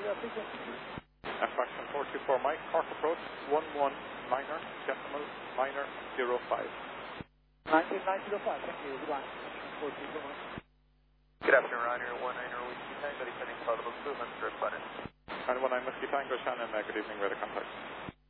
Fraction 424 Mike, Cork approach, 11 minor, decimal, minor, 05. 19.905, thank you, goodbye. 424 Mike. Good afternoon, Ryanair 19er, Whiskey Tango, descending Cloudable 200, butter. And 19 Whiskey Tango, Shannon, good evening, weather contact.